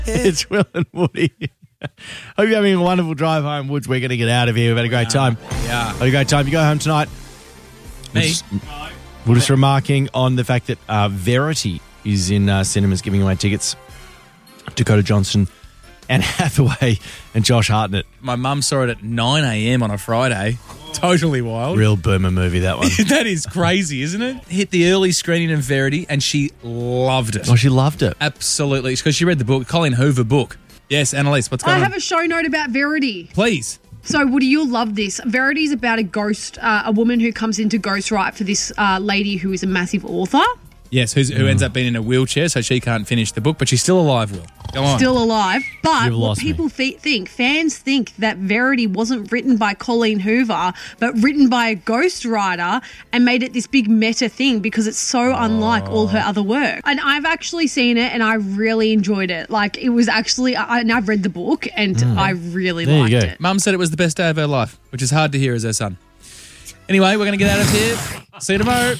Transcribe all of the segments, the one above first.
It's Will and Woody. Hope you're having a wonderful drive home, Woods. We're going to get out of here. We've had a great time. Yeah. Had a great time. You go home tonight. Me? We're just remarking on the fact that Verity is in cinemas giving away tickets. Dakota Johnson, Anne Hathaway, and Josh Hartnett. My mum saw it at 9 a.m. on a Friday. Totally wild. Real boomer movie, that one. That is crazy, isn't it? Hit the early screening in Verity and she loved it. Oh, she loved it. Absolutely. It's because she read the book, Colin Hoover book. Yes, Annalise, what's going on? I have a show note about Verity. Please. So, Woody, you'll love this. Verity is about a ghost, a woman who comes in to ghostwrite for this lady who is a massive author. Yes, who ends up being in a wheelchair, so she can't finish the book, but she's still alive, Will. Go on. Still alive. But You've what lost people think, fans think that Verity wasn't written by Colleen Hoover, but written by a ghostwriter and made it this big meta thing because it's so unlike all her other work. And I've actually seen it and I really enjoyed it. Like, it was actually, and I've read the book and I really There you liked go. it. Mum said it was the best day of her life, which is hard to hear as her son. Anyway, we're going to get out of here. See you tomorrow.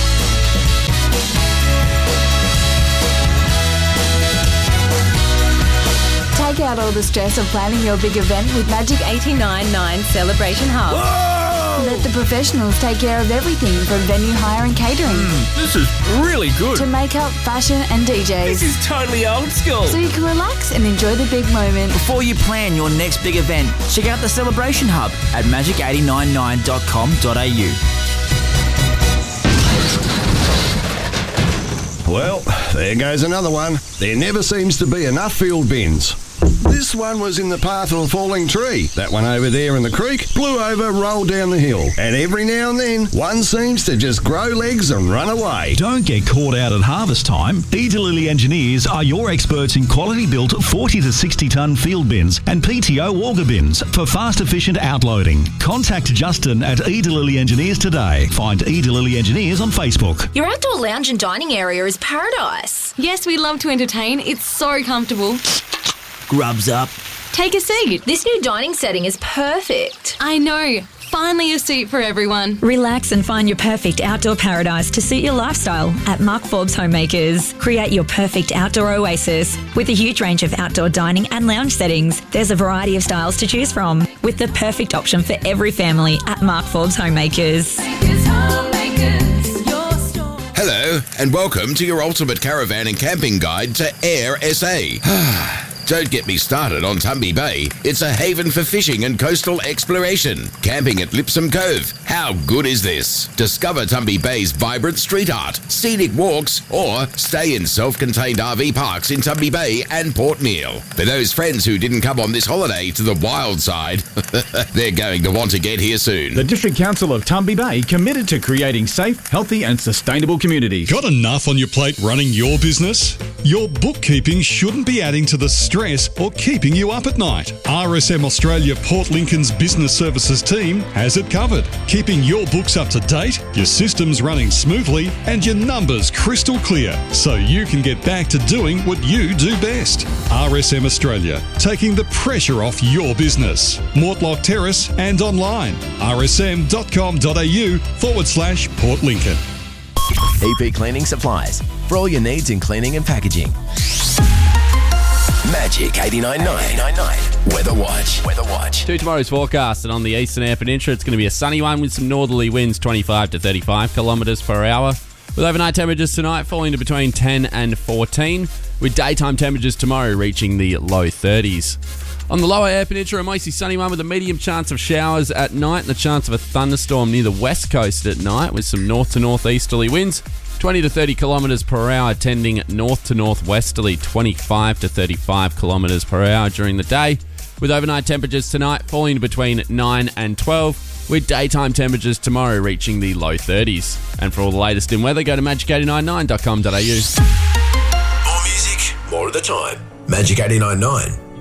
Take out all the stress of planning your big event with Magic 89.9 Celebration Hub. Whoa! Let the professionals take care of everything from venue hire and catering This is really good. to makeup, fashion and DJs. This is totally old school. So you can relax and enjoy the big moment. Before you plan your next big event, check out the Celebration Hub at magic899.com.au. Well, there goes another one. There never seems to be enough field bins. This one was in the path of a falling tree. That one over there in the creek blew over, rolled down the hill. And every now and then, one seems to just grow legs and run away. Don't get caught out at harvest time. Edelily Engineers are your experts in quality-built 40 to 60-tonne field bins and PTO auger bins for fast, efficient outloading. Contact Justin at Edelily Engineers today. Find Edelily Engineers on Facebook. Your outdoor lounge and dining area is paradise. Yes, we love to entertain. It's so comfortable. Grubs up. Take a seat. This new dining setting is perfect. I know. Finally a seat for everyone. Relax and find your perfect outdoor paradise to suit your lifestyle at Mark Forbes Homemakers. Create your perfect outdoor oasis. With a huge range of outdoor dining and lounge settings, there's a variety of styles to choose from, with the perfect option for every family at Mark Forbes Homemakers. Hello, and welcome to your ultimate caravan and camping guide to Air SA. Don't get me started on Tumby Bay. It's a haven for fishing and coastal exploration. Camping at Lipsum Cove. How good is this? Discover Tumby Bay's vibrant street art, scenic walks, or stay in self-contained RV parks in Tumby Bay and Port Neal. For those friends who didn't come on this holiday to the wild side, they're going to want to get here soon. The District Council of Tumby Bay committed to creating safe, healthy and sustainable communities. Got enough on your plate running your business? Your bookkeeping shouldn't be adding to the stress or keeping you up at night. RSM Australia Port Lincoln's Business Services team has it covered, keeping your books up to date, your systems running smoothly, and your numbers crystal clear, so you can get back to doing what you do best. RSM Australia, taking the pressure off your business. Mortlock Terrace and online, rsm.com.au/Port Lincoln. EP Cleaning Supplies, for all your needs in cleaning and packaging. Magic 89.9 Weather Watch. To tomorrow's forecast, and on the eastern air peninsula, it's going to be a sunny one with some northerly winds 25 to 35 kilometres per hour. With overnight temperatures tonight falling to between 10 and 14, with daytime temperatures tomorrow reaching the low 30s. On the lower air peninsula, a mostly sunny one with a medium chance of showers at night and the chance of a thunderstorm near the west coast at night with some north to northeasterly winds 20 to 30 kilometres per hour, tending north to northwesterly 25 to 35 kilometres per hour during the day, with overnight temperatures tonight falling to between 9 and 12, with daytime temperatures tomorrow reaching the low 30s. And for all the latest in weather, go to magic899.com.au. More music, more of the time. Magic 89.9.